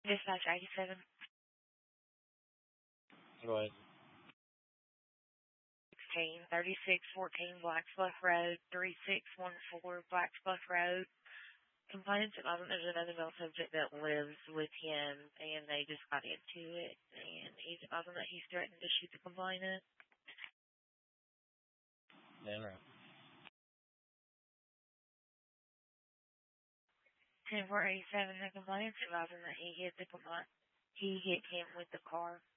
Dispatch 87. Go ahead. 3614 Blacksbluff Road, 3614 Blacksbluff Road. Complainant's advising there's another male subject that lives with him, and they just got into it, and he's advising that he's threatened to shoot the complainant. Damn right. 10487, the complainant's advising that he hit him with the car.